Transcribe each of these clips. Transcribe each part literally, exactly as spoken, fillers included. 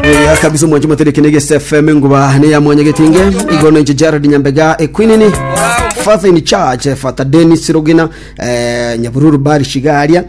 ya kabisa mwanji matereke nege S F M nguba ne ya mwanya getinge igono nje Jared Nyambega ekwinini Father in charge Father Dennis Rogina eh Nyabururu bari shigaria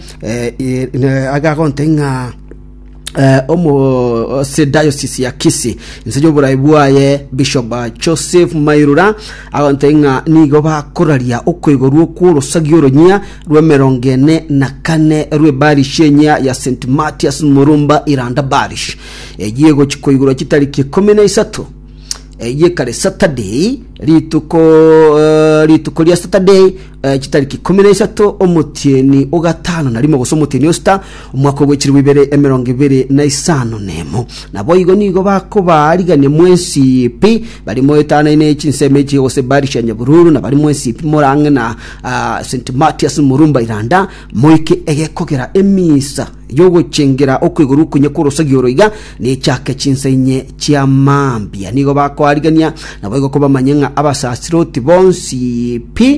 eh aga kontenga eh omo se diocese ya Kisi nsejo buraibwaye Bishop Joseph Mairura agontenga nigo bakoraria okwigorwo kuro sagioro nya rwe merongene na kane rwe bari shenya ya Saint Matthias Murumba Iranda Barish egiego chikoigoro kitariki kumi na isatu eye kare Saturday rituko uh, rituko lya Saturday uh, kitariki kumi na isatu omutieni ogatano narimo gusoma omutieni osta umwaka gwekiri bibere emirongo ibiri na isano nemo nabo igo nigo bako barigane mwensi pi bari mo etana ine chinsemeji ose barisha Nyabururu na bari mwensi pi morange na uh, Saint Matthias Murumba Iranda moike egekogera emisa yogo chengera okwiguru kunyekoro sagioroiga ni cyake chinsenye kya mambia nigo bako arigania nabo igo kuba manyenga abasasiroti bonsi pi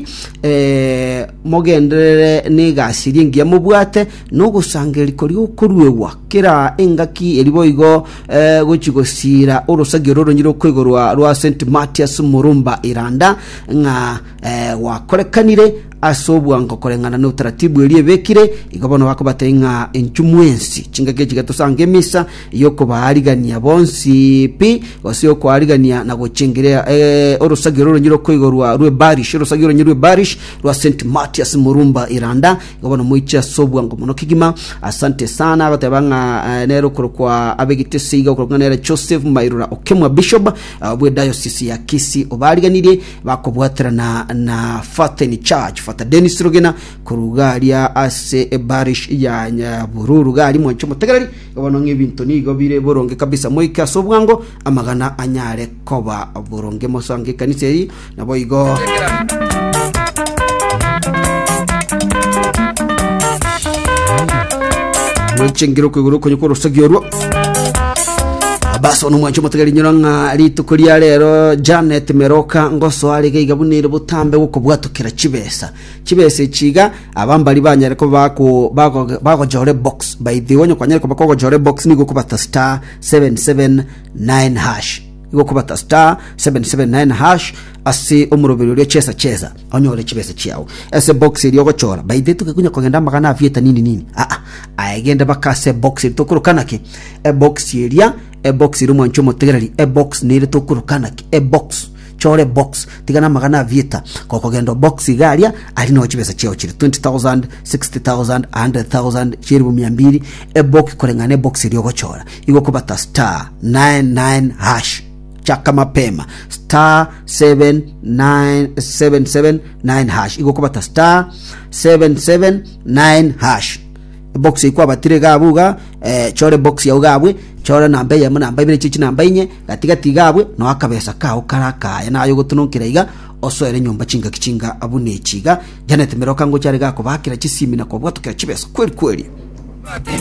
eh mogendere negasiringia mubwate no gusangera ikori okurwewa kira engaki eliboigo eh gochigosira orosagiroro nyiro kwigorwa rwa Saint Matthias Murumba Iranda nga eh wakorekanire asobwa ngokorengana no taratibu eliye bekire igobono bako batenga enchumwensi chingage kigatosanga emisa yoko baharigania bonsi pi osio ko harigania na gochengerea eh orosagiroro nyiro kwigorwa rwe barish orosagiroro nyiro barish rwa Saint Matthias Murumba Iranda igobono muicha sobwa ngomono kigima asante sana batabanga uh, nero kurukwa abegitesiga kurukwa nero Joseph Mairura okemwa Bishop uh, bwe diocese ya Kisi obariganire bakobwatira na na Father in charge Father Dennis Rogena kurugaria ase barish ya Nyabururu gali mwancho mutegereri ibono nk'ibintu nigo bire boronge kabisa moika sobwango amagana anyare koba boronge mosange kaniseri nabo igo Mwenchengiro kwiguru konyukoro sagiorwa baso no mwancho mutegeri nyuranga ritukuria rero Janet Meroka ngoso arige igabunire butambe uko bwatukira Kibesa Kibesa ciga abambali banyare ko bako bako bako jore box by the onyo kwanyare ko bako jore box nigo kubata star seven seven nine hash igo kubata star seven seven nine hash asi omurobero ryo chesa chesa onyore Kibesa ciao ese box iri yogochora by the tukunya kogenda magana avieta nini nini a a agenda bakase box itokurukanake e box iria e box iri mwancho mutegereri e box nire tokurukanake e box chore box tigana magana avieta koko gendo box igaria ari no Kibesa ciao kiri twenty thousand sixty thousand one hundred thousand kiri mu mia mbiri e box korengane box iri yogochora igo kubata star nine nine hash chaka mapema star seven nine seven seven nine hash igo kubata star seven seven nine hash box ikwa batire gabuga eh chore box ya ugabwe chora namba ya namba ibire chichi namba inye gatiga tigabwe no akabesa kaho karakaya nayo gutunukira iga osoere nyumba chinga kichinga abune chiga Janet Meroka ngo cyari gako bakira kisimi na ko bwatukira Kibesa kweli kweli